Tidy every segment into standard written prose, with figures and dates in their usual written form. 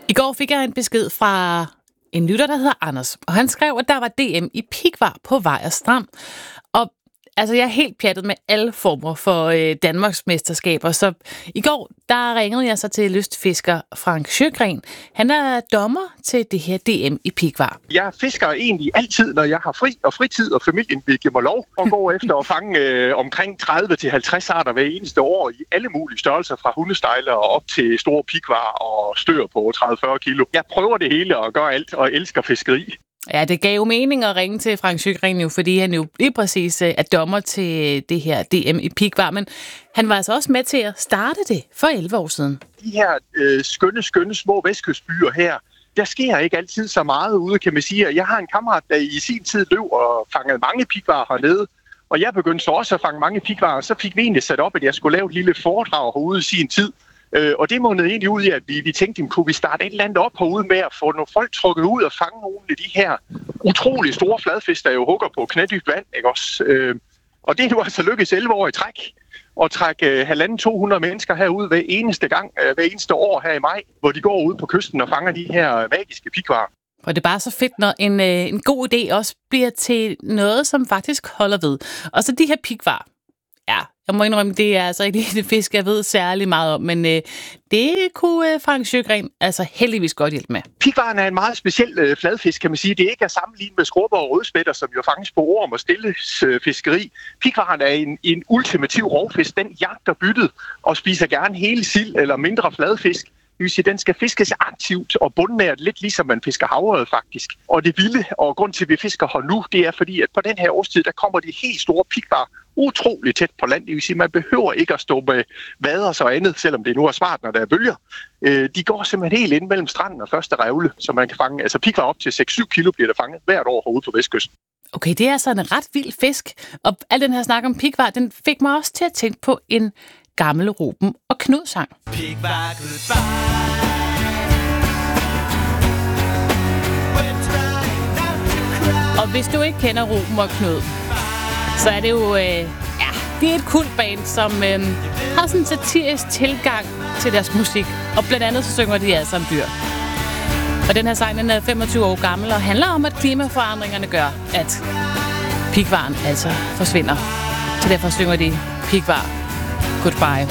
I går fik jeg en besked fra en lytter, der hedder Anders, og han skrev, at der var DM i pikvar på Vejers Strand. Og altså, jeg er helt pjattet med alle former for Danmarks mesterskaber, så i går, der ringede jeg så til lystfisker Frank Sjögren. Han er dommer til det her DM i pikvar. Jeg fisker egentlig altid, når jeg har fri og fritid, og familien vil give mig lov, og går efter at fange omkring 30-50 arter hver eneste år i alle mulige størrelser, fra hundestejler og op til store pikvar og stør på 30-40 kilo. Jeg prøver det hele og gør alt, og elsker fiskeri. Ja, det gav jo mening at ringe til Frank Sjögren jo, fordi han jo lige præcis er dommer til det her DM i pikvar, men han var altså også med til at starte det for 11 år siden. De her skønne små vestkystbyer her, der sker ikke altid så meget ude, kan man sige. Jeg har en kammerat, der i sin tid løb og fangede mange pikvarer hernede, og jeg begyndte så også at fange mange pikvarer, så fik vi egentlig sat op, at jeg skulle lave et lille foredrag herude i sin tid. Og det mundede egentlig ud i, at vi tænkte, kunne vi starte et eller andet op herude med at få nogle folk trukket ud og fange nogle af de her utrolig store fladfisk, der jo hugger på knædybt vand, ikke også? Og det er nu altså lykkedes 11 år i træk at trække 150-200 mennesker herud hver eneste gang, hver eneste år her i maj, hvor de går ud på kysten og fanger de her magiske pikvarer. Og det er bare så fedt, når en god idé også bliver til noget, som faktisk holder ved. Og så de her pikvarer. Ja, jeg må indrømme, det er altså ikke det fisk, jeg ved særlig meget om, men det kunne Frank Sjögren altså heldigvis godt hjælpe med. Pikvaren er en meget speciel fladfisk, kan man sige. Det er ikke at sammenligne med skrubber og rødspætter, som jo fanges på orm og stillesfiskeri. Pikvaren er en ultimativ rovfisk. Den jagter byttet og spiser gerne hele sild eller mindre fladfisk. Det vil sige, den skal fiskes aktivt og bundnært, lidt ligesom man fisker havørred faktisk. Og det vilde, og grund til, at vi fisker her nu, det er fordi, at på den her årstid, der kommer de helt store pikvarer utroligt tæt på land. Det vil sige, at man behøver ikke at stå med vaders og andet, selvom det nu er smart, når der er bølger. De går simpelthen helt ind mellem stranden og første revle, så man kan fange. Altså pikvarer op til 6-7 kilo bliver der fanget hvert år herude på vestkysten. Okay, det er altså en ret vild fisk. Og al den her snak om pikvar, den fik mig også til at tænke på en gammel Ruben og Knud-sang. Pikvar, og hvis du ikke kender Ruben og Knud, så er det jo det er et kultband, som har sådan en satirisk tilgang til deres musik. Og blandt andet så synger de altså om dyr. Og den her sang, den er 25 år gammel og handler om, at klimaforandringerne gør, at pikvaren altså forsvinder. Så derfor synger de pikvar goodbye.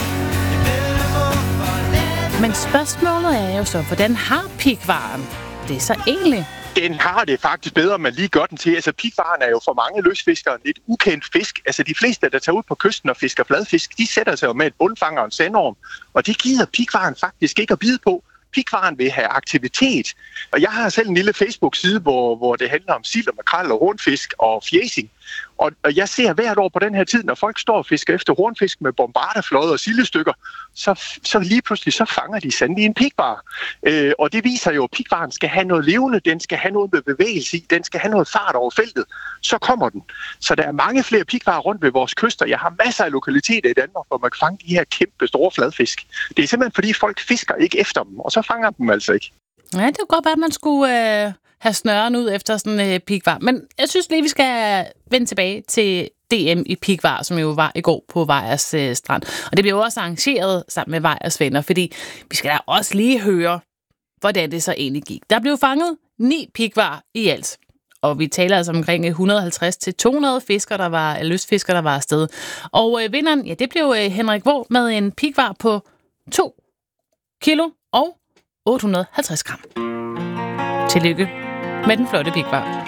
Men spørgsmålet er jo så, hvordan har pikvaren det så egentlig? Den har det faktisk bedre, man lige gør den til. Altså, pikvaren er jo for mange løsfiskere en lidt ukendt fisk. Altså, de fleste, der tager ud på kysten og fisker fladfisk, de sætter sig jo med et bundfanger og en sandorm. Og det gider pikvaren faktisk ikke at bide på. Pikvaren vil have aktivitet. Og jeg har selv en lille Facebook-side, hvor det handler om sild og makrel og hornfisk og fjæsing. Og jeg ser hvert år på den her tid, når folk står og fisker efter hornfisk med bombardeflåde og sildestykker, så lige pludselig så fanger de sandelig en pikvar. Og det viser jo, at pikvaren skal have noget levende, den skal have noget med bevægelse i, den skal have noget fart over feltet. Så kommer den. Så der er mange flere pikvarer rundt ved vores kyster. Jeg har masser af lokaliteter i Danmark, hvor man kan fange de her kæmpe store fladfisk. Det er simpelthen fordi folk fisker ikke efter dem, og så fanger dem altså ikke. Ja, det kunne godt være, at man skulle have snøren ud efter sådan en pikvar. Men jeg synes lige, vi skal vende tilbage til DM i pikvar, som jo var i går på Vejers Strand. Og det blev også arrangeret sammen med Vejers venner, fordi vi skal da også lige høre, hvordan det så egentlig gik. Der blev fanget 9 pikvar i alt. Og vi taler altså omkring 150-200 lystfiskere, der var afsted. Og vinderen, ja, det blev Henrik Våg med en pikvar på 2 kilo og 850 gram. Tillykke med den flotte pikvar.